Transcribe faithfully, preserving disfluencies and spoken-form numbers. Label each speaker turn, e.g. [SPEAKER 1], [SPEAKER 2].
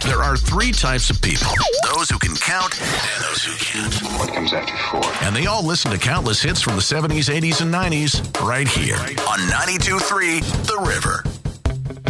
[SPEAKER 1] There are three types of people. Those who can count and those who can't.
[SPEAKER 2] What comes after four?
[SPEAKER 1] And they all listen to countless hits from the seventies, eighties, and nineties right here on ninety-two point three The River.